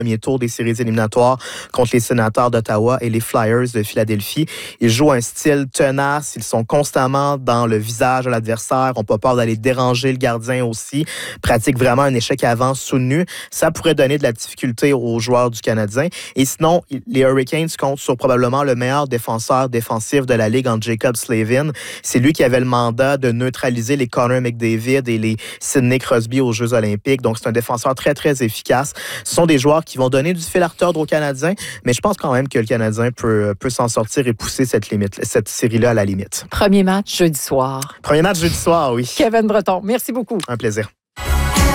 premier tour des séries éliminatoires contre les Sénateurs d'Ottawa et les Flyers de Philadelphie. Ils jouent un style tenace, ils sont constamment dans le visage de l'adversaire, n'ont pas peur d'aller déranger le gardien aussi, pratiquent vraiment un échec avant soutenu. Ça pourrait donner de la difficulté aux joueurs du Canadien. Et sinon, les Hurricanes comptent sur probablement le meilleur défenseur défensif de la Ligue en Jacob Slavin. C'est lui qui avait le mandat de neutraliser les Connor McDavid et les Sidney Crosby aux Jeux olympiques. Donc, c'est un défenseur très, très efficace. Ce sont des joueurs qui vont donner du fil à retordre aux Canadiens, mais je pense quand même que le Canadien peut s'en sortir et pousser cette série-là à la limite. Premier match jeudi soir. Premier match jeudi soir, oui. Kevin Breton, merci beaucoup. Un plaisir.